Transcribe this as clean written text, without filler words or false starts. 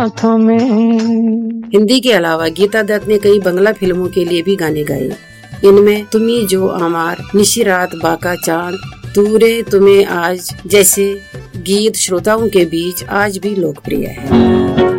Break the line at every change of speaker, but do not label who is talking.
हाथों में।
हिंदी के अलावा गीता दत्त ने कई बांग्ला फिल्मों के लिए भी गाने गाए। इनमें तुम्ही जो आमार, निशी रात बाका चांद, तूरे तुम्हें आज जैसे गीत श्रोताओं के बीच आज भी लोकप्रिय है।